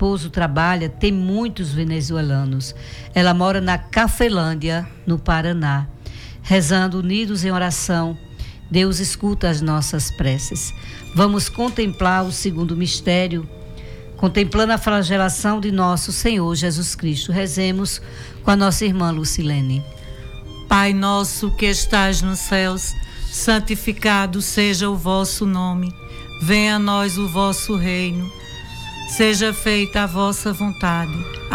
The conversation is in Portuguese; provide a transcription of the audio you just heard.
esposo trabalha, tem muitos venezuelanos. Ela mora na Cafelândia, no Paraná. Rezando unidos em oração, Deus escuta as nossas preces. Vamos contemplar o segundo mistério, contemplando a flagelação de nosso Senhor Jesus Cristo. Rezemos com a nossa irmã Lucilene. Pai nosso que estais nos céus, santificado seja o vosso nome. Venha a nós o vosso reino. Seja feita a vossa vontade,